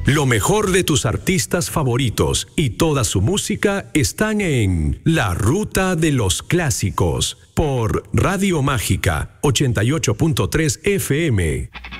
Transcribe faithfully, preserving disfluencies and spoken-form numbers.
Lo mejor de tus artistas favoritos y toda su música están en La Ruta de los Clásicos por Radio Mágica ochenta y ocho punto tres F M.